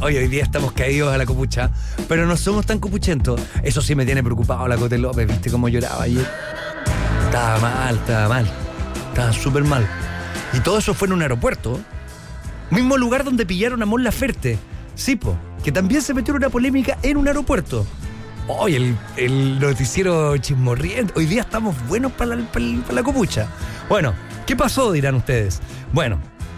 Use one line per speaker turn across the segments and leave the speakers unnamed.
Oye, hoy día estamos caídos a la copucha, pero no somos tan copuchentos. Eso sí me tiene preocupado la Cote López, ¿viste cómo lloraba ayer? Estaba mal. Estaba súper mal. Y todo eso fue en un aeropuerto. Mismo lugar donde pillaron a Mon Laferte. Sí, po, que también se metió en una polémica en un aeropuerto. Hoy el noticiero chismorriente. Hoy día estamos buenos para la copucha. Bueno, ¿qué pasó? Dirán ustedes. Bueno,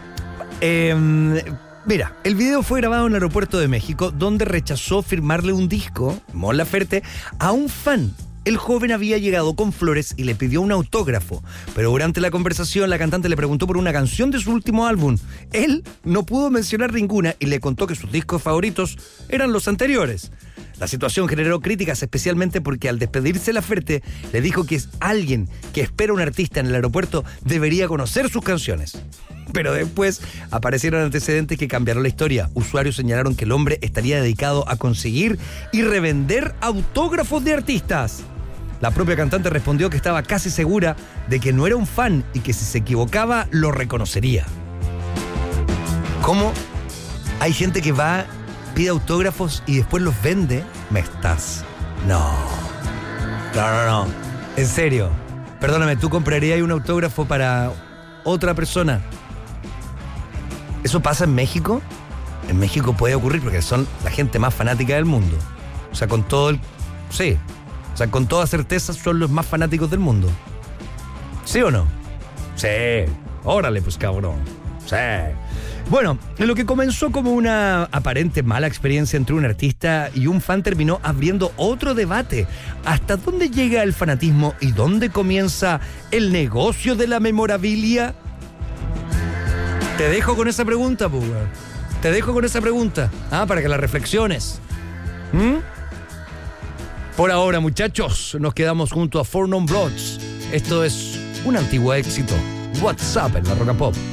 mira, el video fue grabado en el aeropuerto de México, donde rechazó firmarle un disco, Mon Laferte, a un fan. El joven había llegado con flores y le pidió un autógrafo, pero durante la conversación la cantante le preguntó por una canción de su último álbum. Él no pudo mencionar ninguna y le contó que sus discos favoritos eran los anteriores. La situación generó críticas, especialmente porque al despedirse Laferte le dijo que es alguien que espera a un artista en el aeropuerto debería conocer sus canciones. Pero después aparecieron antecedentes que cambiaron la historia. Usuarios señalaron que el hombre estaría dedicado a conseguir y revender autógrafos de artistas. La propia cantante respondió que estaba casi segura de que no era un fan y que si se equivocaba lo reconocería. ¿Cómo? Hay gente que va, pide autógrafos y después los vende. ¿Me estás? No. En serio. Perdóname, ¿tú comprarías un autógrafo para otra persona? ¿Eso pasa en México? En México puede ocurrir porque son la gente más fanática del mundo. O sea, con todo el... Sí. O sea, con toda certeza son los más fanáticos del mundo. ¿Sí o no? Sí. Órale, pues, cabrón. Sí. Bueno, lo que comenzó como una aparente mala experiencia entre un artista y un fan terminó abriendo otro debate. ¿Hasta dónde llega el fanatismo y dónde comienza el negocio de la memorabilia? Te dejo con esa pregunta, pues. Te dejo con esa pregunta. Para que la reflexiones. Por ahora, muchachos, nos quedamos junto a Four Non Bloods. Esto es un antiguo éxito. WhatsApp en la Rock and Pop.